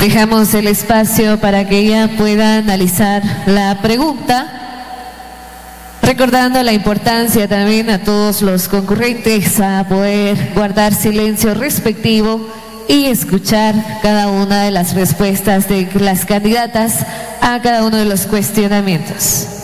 Dejamos el espacio para que ella pueda analizar la pregunta, recordando la importancia también a todos los concurrentes a poder guardar silencio respectivo y escuchar cada una de las respuestas de las candidatas a cada uno de los cuestionamientos.